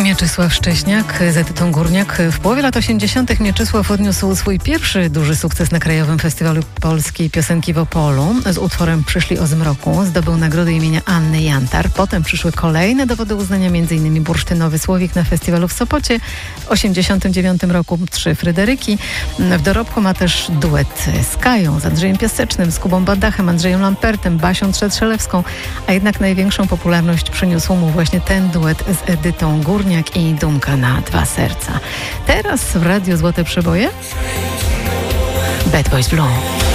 Mieczysław Szcześniak z Edytą Górniak. W połowie lat 80. Mieczysław odniósł swój pierwszy duży sukces na Krajowym Festiwalu Polskiej Piosenki w Opolu. Z utworem Przyszli o zmroku zdobył nagrodę imienia Anny Jantar. Potem przyszły kolejne dowody uznania, m.in. Bursztynowy Słowik na festiwalu w Sopocie. W 89 roku 3 Fryderyki. W dorobku ma też duet z Kają, z Andrzejem Piasecznym, z Kubą Badachem, Andrzejem Lampertem, Basią Trzeć-Szelewską, a jednak największą popularność przyniósł mu właśnie ten duet z Edytą Górniak i Dumka na 2 serca. Teraz w Radiu Złote Przeboje Bad Boys Blue.